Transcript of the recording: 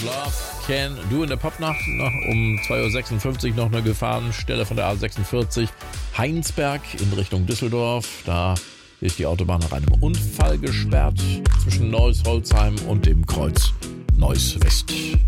Love Can Do in der Popnacht. Um 2.56 Uhr noch eine Gefahrenstelle von der A46 Heinsberg in Richtung Düsseldorf. Da ist die Autobahn nach einem Unfall gesperrt zwischen Neuss-Holzheim und dem Kreuz Neuss West.